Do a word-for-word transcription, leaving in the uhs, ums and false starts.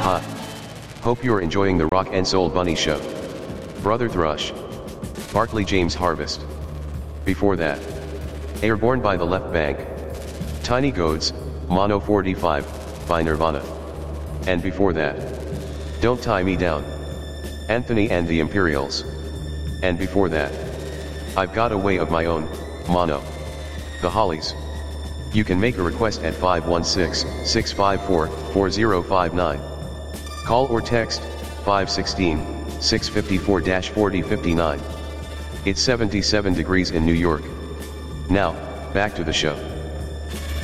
Ha. Hope you're enjoying the Rock and Soul Bunny Show. Brother Thrush. Barkley James Harvest. Before that. Airborne by the Left Bank. Tiny Goats, Mono forty-five, by Nirvana. And before that. Don't Tie Me Down. Anthony and the Imperials. And before that. I've Got a Way of My Own, Mono. The Hollies. You can make a request at five one six, six five four, four zero five nine. Call or text, five one six, six five four, four zero five nine. It's seventy-seven degrees in New York. Now, back to the show.